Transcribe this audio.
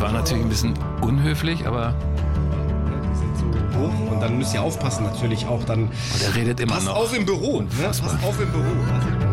war natürlich ein bisschen unhöflich, aber... Die sind so hoch und dann müsst ihr aufpassen natürlich auch dann. Und er redet immer Pass noch. auf im Büro. Ne? Pass auf im Büro.